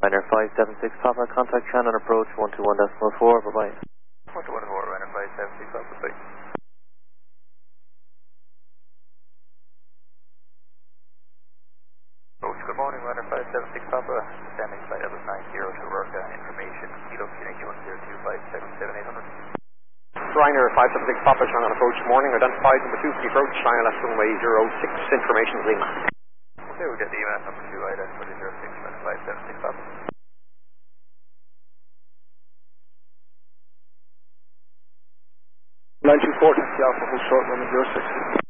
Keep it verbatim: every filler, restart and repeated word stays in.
Runner five seven six Papa, contact Shannon approach one two one decimal four, bye bye. one two one four, Runner five seven six Papa, bye. Approach, good morning, Runner five seven six Papa, standing flight level nine zero to Rurka, information, speed up Unique one zero two five seven seven eight hundred. Ryanair five seven six Papa, Shannon approach morning, identified number two, approach, China left runway zero six, information Lima. Okay, we'll get the E M S number two, identified zero six, Runner five seven six Papa. nine two four, Alpha, hold short, runway zero six.